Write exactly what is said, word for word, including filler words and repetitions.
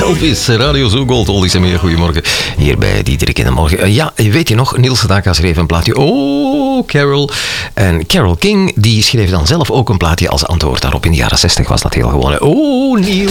Elvis, Radio Zo Gold, Oldies en meer. Goedemorgen, hier bij Diederik in de Morgen. Uh, ja, weet je nog, Niels Sedaka schreef een plaatje. Oh, Carol. En Carole King, die schreef dan zelf ook een plaatje als antwoord daarop. In de jaren zestig was dat heel gewoon. Oh, Niels.